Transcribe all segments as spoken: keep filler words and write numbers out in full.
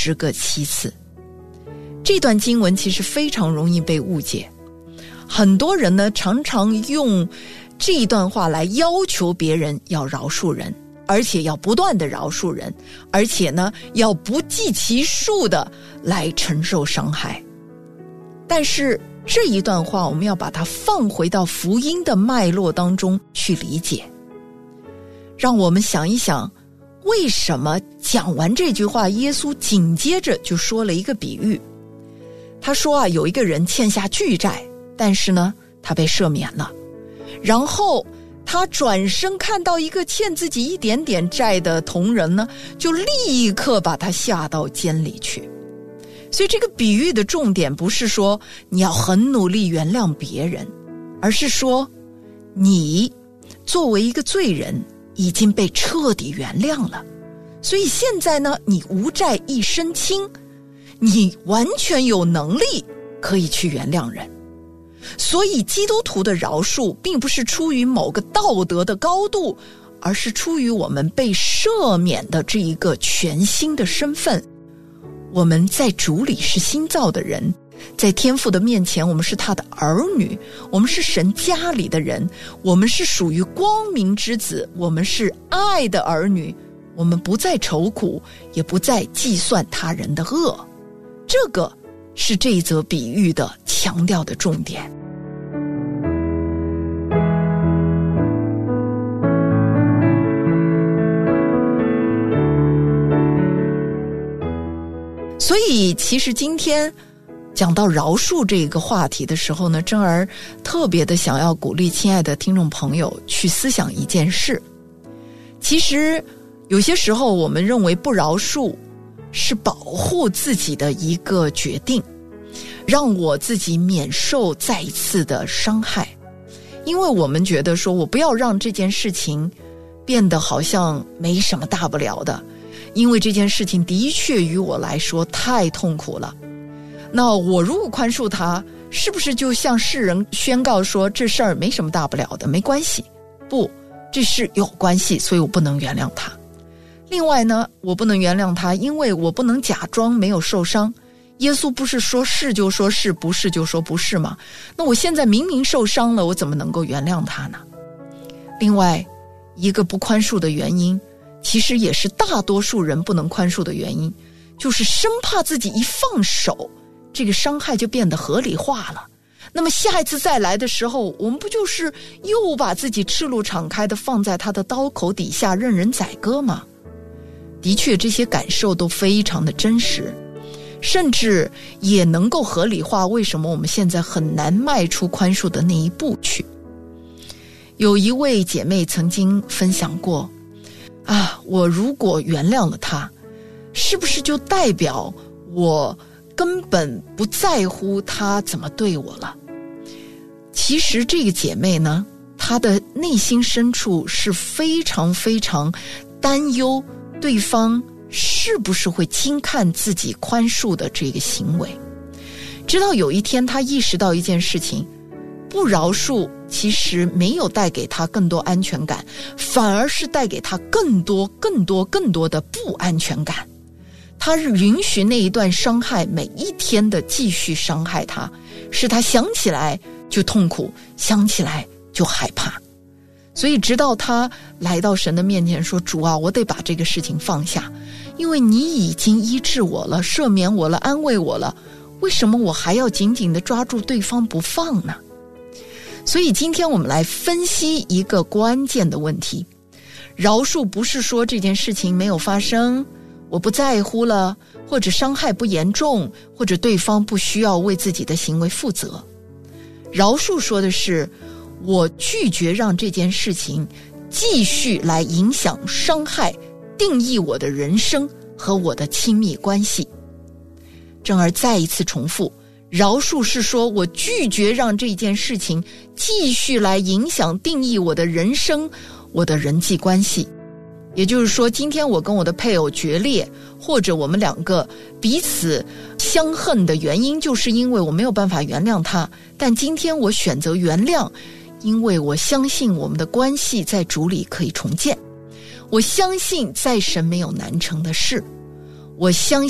十个七次。这段经文其实非常容易被误解，很多人呢常常用这一段话来要求别人要饶恕人，而且要不断的饶恕人，而且呢要不计其数的来承受伤害。但是这一段话我们要把它放回到福音的脉络当中去理解。让我们想一想，为什么讲完这句话，耶稣紧接着就说了一个比喻。他说啊，有一个人欠下巨债，但是呢他被赦免了，然后他转身看到一个欠自己一点点债的同人呢，就立刻把他下到监里去。所以这个比喻的重点不是说你要很努力原谅别人，而是说你作为一个罪人已经被彻底原谅了，所以现在呢你无债一身轻，你完全有能力可以去原谅人。所以基督徒的饶恕并不是出于某个道德的高度，而是出于我们被赦免的这一个全新的身份。我们在主里是新造的人，在天父的面前我们是他的儿女，我们是神家里的人，我们是属于光明之子，我们是爱的儿女，我们不再愁苦，也不再计算他人的恶。这个是这一则比喻的强调的重点。所以其实今天讲到饶恕这个话题的时候呢，珍儿特别的想要鼓励亲爱的听众朋友去思想一件事。其实有些时候我们认为不饶恕是保护自己的一个决定，让我自己免受再一次的伤害，因为我们觉得说我不要让这件事情变得好像没什么大不了的，因为这件事情的确于我来说太痛苦了。那我如果宽恕他，是不是就向世人宣告说这事儿没什么大不了的，没关系？不，这事有关系，所以我不能原谅他。另外呢，我不能原谅他，因为我不能假装没有受伤。耶稣不是说是就说是，不是就说不是吗？那我现在明明受伤了，我怎么能够原谅他呢？另外一个不宽恕的原因，其实也是大多数人不能宽恕的原因，就是生怕自己一放手，这个伤害就变得合理化了。那么下一次再来的时候，我们不就是又把自己赤露敞开的放在他的刀口底下任人宰割吗？的确这些感受都非常的真实，甚至也能够合理化为什么我们现在很难迈出宽恕的那一步去。有一位姐妹曾经分享过啊，我如果原谅了他，是不是就代表我根本不在乎他怎么对我了？其实这个姐妹呢，她的内心深处是非常非常担忧对方是不是会轻看自己宽恕的这个行为。直到有一天她意识到一件事情，不饶恕其实没有带给她更多安全感，反而是带给她更多更多更多的不安全感。她允许那一段伤害每一天的继续伤害她，使她想起来就痛苦，想起来就害怕。所以直到她来到神的面前说，主啊，我得把这个事情放下，因为你已经医治我了，赦免我了，安慰我了，为什么我还要紧紧地抓住对方不放呢？所以今天我们来分析一个关键的问题。饶恕不是说这件事情没有发生，我不在乎了，或者伤害不严重，或者对方不需要为自己的行为负责。饶恕说的是我拒绝让这件事情继续来影响、伤害、定义我的人生和我的亲密关系。正而再一次重复，饶恕是说我拒绝让这件事情继续来影响、定义我的人生、我的人际关系。也就是说，今天我跟我的配偶决裂，或者我们两个彼此相恨的原因，就是因为我没有办法原谅他。但今天我选择原谅，因为我相信我们的关系在主里可以重建，我相信在神没有难成的事，我相信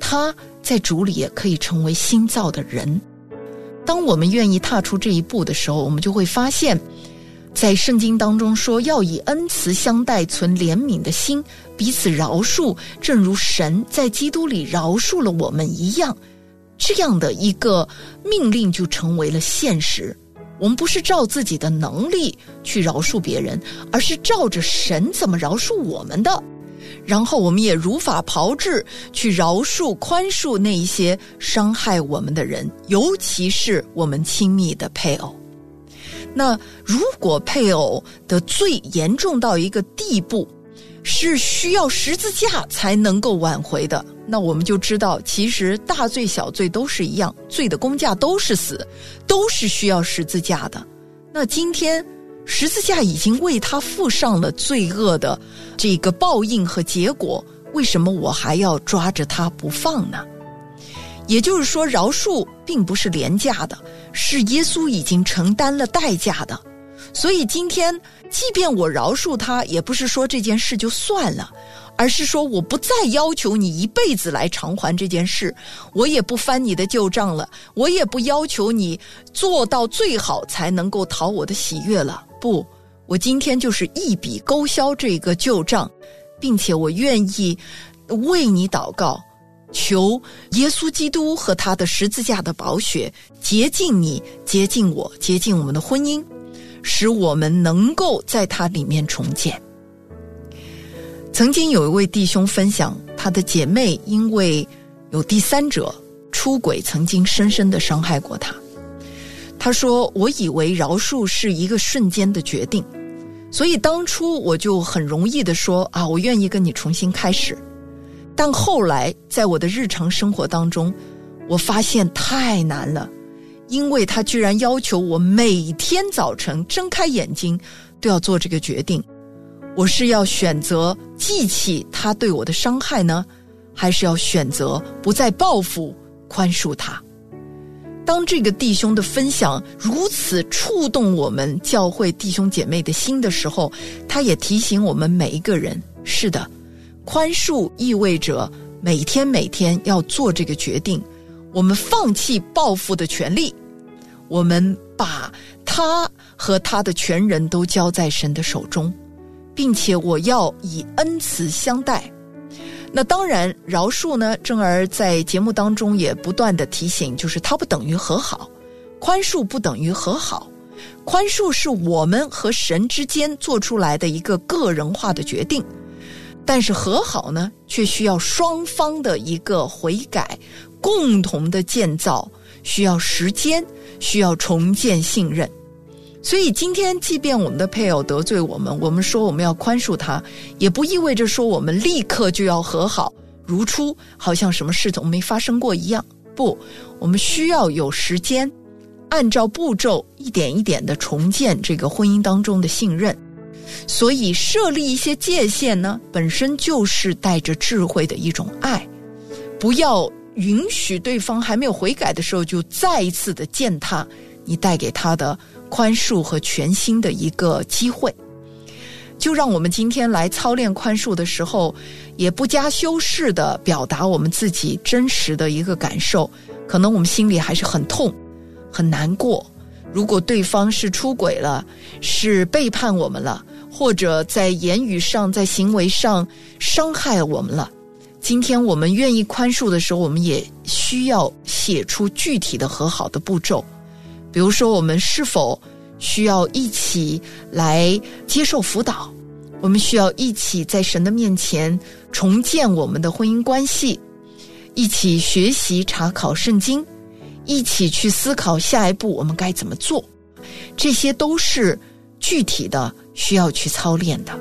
他在主里也可以成为新造的人。当我们愿意踏出这一步的时候，我们就会发现，在圣经当中说要以恩慈相待，存怜悯的心，彼此饶恕，正如神在基督里饶恕了我们一样。这样的一个命令就成为了现实。我们不是照自己的能力去饶恕别人，而是照着神怎么饶恕我们的，然后我们也如法炮制去饶恕宽恕那一些伤害我们的人，尤其是我们亲密的配偶。那如果配偶的罪严重到一个地步，是需要十字架才能够挽回的，那我们就知道其实大罪小罪都是一样，罪的工价都是死，都是需要十字架的。那今天十字架已经为他付上了罪恶的这个报应和结果，为什么我还要抓着他不放呢？也就是说，饶恕并不是廉价的，是耶稣已经承担了代价的。所以今天即便我饶恕他，也不是说这件事就算了，而是说我不再要求你一辈子来偿还这件事，我也不翻你的旧账了，我也不要求你做到最好才能够讨我的喜悦了。不，我今天就是一笔勾销这个旧账，并且我愿意为你祷告，求耶稣基督和他的十字架的宝血洁净你，洁净我，洁净我们的婚姻，使我们能够在他里面重建。曾经有一位弟兄分享，他的姐妹因为有第三者出轨，曾经深深地伤害过他。他说，我以为饶恕是一个瞬间的决定，所以当初我就很容易地说啊，我愿意跟你重新开始。但后来在我的日常生活当中，我发现太难了，因为他居然要求我每天早晨睁开眼睛都要做这个决定，我是要选择记起他对我的伤害呢，还是要选择不再报复，宽恕他？当这个弟兄的分享如此触动我们教会弟兄姐妹的心的时候，他也提醒我们每一个人，是的，宽恕意味着每天每天要做这个决定，我们放弃报复的权利，我们把他和他的全人都交在神的手中，并且我要以恩慈相待。那当然饶恕呢，正儿在节目当中也不断的提醒，就是它不等于和好，宽恕不等于和好，宽恕是我们和神之间做出来的一个个人化的决定，但是和好呢，却需要双方的一个悔改，共同的建造，需要时间，需要重建信任。所以今天即便我们的配偶得罪我们，我们说我们要宽恕他，也不意味着说我们立刻就要和好如初，好像什么事都没发生过一样。不，我们需要有时间，按照步骤一点一点的重建这个婚姻当中的信任。所以设立一些界限呢，本身就是带着智慧的一种爱，不要允许对方还没有悔改的时候就再一次的践踏你带给他的宽恕和全新的一个机会。就让我们今天来操练宽恕的时候，也不加修饰的表达我们自己真实的一个感受，可能我们心里还是很痛很难过，如果对方是出轨了，是背叛我们了，或者在言语上在行为上伤害我们了，今天我们愿意宽恕的时候，我们也需要写出具体的和好的步骤。比如说我们是否需要一起来接受辅导，我们需要一起在神的面前重建我们的婚姻关系，一起学习查考圣经，一起去思考下一步我们该怎么做，这些都是具体的需要去操练的。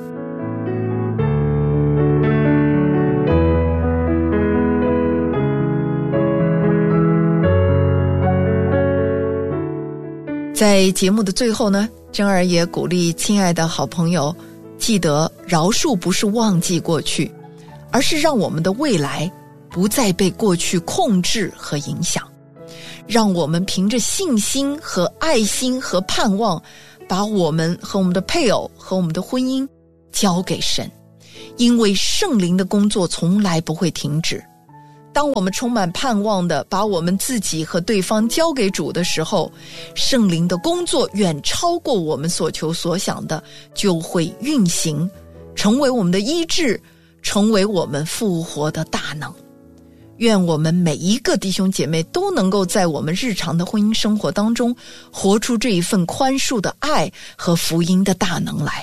在节目的最后呢，珍儿也鼓励亲爱的好朋友，记得饶恕不是忘记过去，而是让我们的未来不再被过去控制和影响，让我们凭着信心和爱心和盼望，把我们和我们的配偶和我们的婚姻交给神，因为圣灵的工作从来不会停止。 当我们充满盼望的把我们自己和对方交给主的时候，圣灵的工作远超过我们所求所想的，就会运行，成为我们的医治，成为我们复活的大能。愿我们每一个弟兄姐妹都能够在我们日常的婚姻生活当中活出这一份宽恕的爱和福音的大能来。